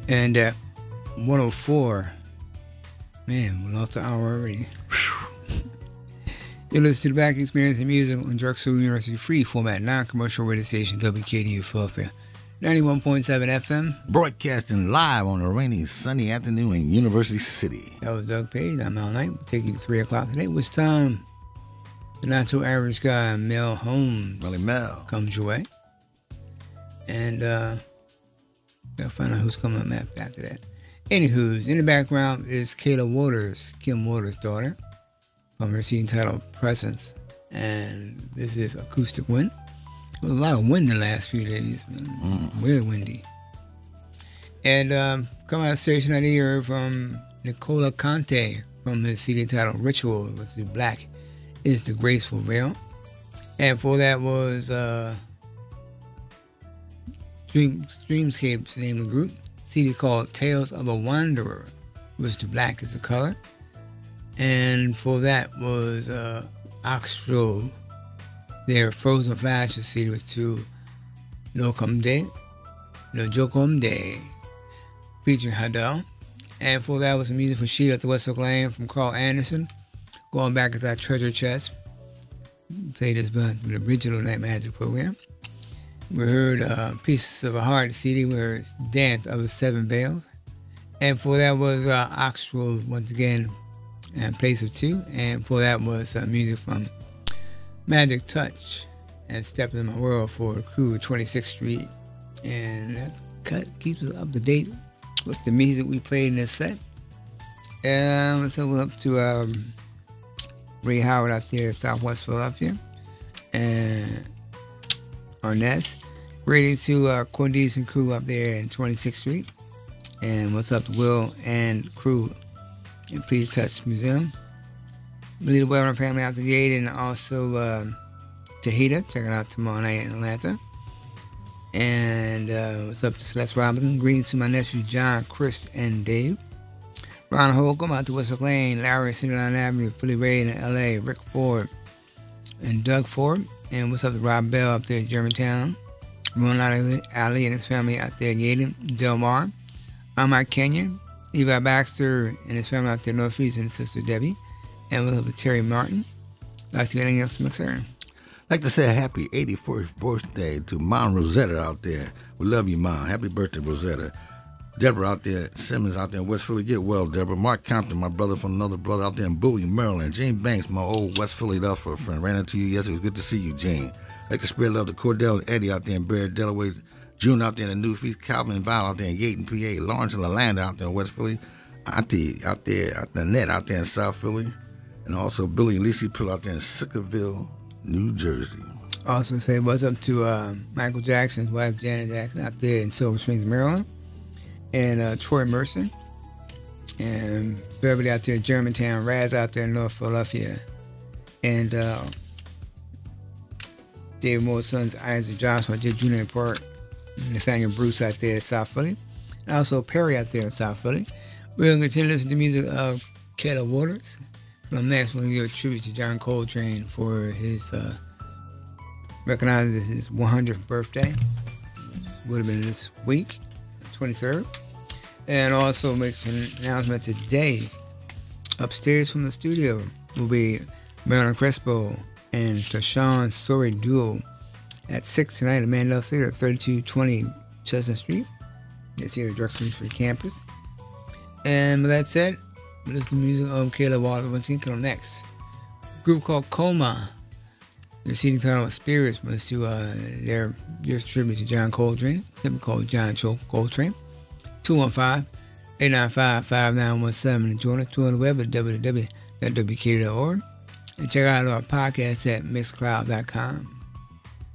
And at 104, man, we lost an hour already. You're listening to the Black Experience in Music on Drexel University free format, non-commercial radio station WKDU Philadelphia, 91.7 FM. Broadcasting live on a rainy, sunny afternoon in University City. That was Doug Page. I'm Al Knight. We'll take you to 3 o'clock today. What's time? The not so average guy, Mel Holmes. Really, Mel. Comes your way. And gotta find out who's coming up after that. Anywho's, in the background is Kayla Waters, Kim Waters' daughter, from her CD titled Presence. And this is Acoustic Wind. There was a lot of wind the last few days, man. Really windy. And coming out of the station out here from Nicola Conte from his CD titled Ritual, which is Black is the Graceful Veil. And for that was Dreamscape's the name of the group. CD called Tales of a Wanderer, which the black is the color. And for that was Oxford. Their Frozen Flashes CD was to No Jokum Day, featuring Hadel. And for that was some music for Sheet at the West Oak Lane from Carl Anderson. Going back to that treasure chest. Played this by the original Night Magic program. We heard Pieces of a Heart CD, we heard Dance of the Seven Veils. And for that was Oxford, once again, and Place of Two. And for that was music from Magic Touch and Step in My World for the crew at 26th Street. And that keeps us up to date with the music we played in this set. And so we're up to Ray Howard out there in Southwest Philadelphia. And Arnett. Greetings to Cordees and crew up there in 26th Street. And what's up to Will and crew in Please Touch Museum. Lead the Weber family out to the gate, and also Tahita. Check it out tomorrow night in Atlanta. And what's up to Celeste Robinson. Greetings to my nephews John, Chris, and Dave. Ron Holcomb out to West Oak Lane, Larry, City Line Avenue, Philly Ray in LA, Rick Ford, and Doug Ford. And what's up to Rob Bell up there in Germantown. Ron Ali and his family out there in Yaden, Del Mar. I'm Mike Kenyon, Levi Baxter and his family out there in Northeast, and his sister Debbie. And what's up to Terry Martin. Like to get anything else, Mixer? I'd like to say a happy 81st birthday to Mom Rosetta out there. We love you, Mom. Happy birthday, Rosetta. Deborah out there, Simmons out there in West Philly. Get well, Deborah. Mark Compton, my brother from another brother out there in Bowie, Maryland. Jane Banks, my old West Philadelphia friend. Ran into you yesterday. It was good to see you, Jane. I'd like to spread love to Cordell and Eddie out there in Bear, Delaware. June out there in the Newfield. Calvin and Val out there in Yaten, PA. Lawrence and Lalanda out there in West Philly. Auntie out there, Annette out there in South Philly. And also Billy and Lacey Pill out there in Sickerville, New Jersey. Also say what's up to Michael Jackson's wife, Janet Jackson, out there in Silver Springs, Maryland. And Troy Mercer. And everybody out there in Germantown. Raz out there in North Philadelphia. And David Moore's sons, Isaac Joshua, Junior Park. Nathaniel Bruce out there in South Philly. And also Perry out there in South Philly. We're going to continue to listen to music of Kayla Waters. From next, we're going to give a tribute to John Coltrane for his, recognized as his 100th birthday. Would have been this week, 23rd. And also make an announcement today. Upstairs from the studio will be Marilyn Crespo and Tashawn Sorry duo at 6 tonight at Mandel Theater, 3220 Chestnut Street. It's here at Drexel University campus. And with that said, listen to music of Kayla Waters. Once again, come next. A group called Coma. Their CD title Spirits was to their tribute to John Coltrane, simply called John Coltrane. 215-895-5917 and join us on the web at www.wkd.org. And check out our podcast at mixcloud.com.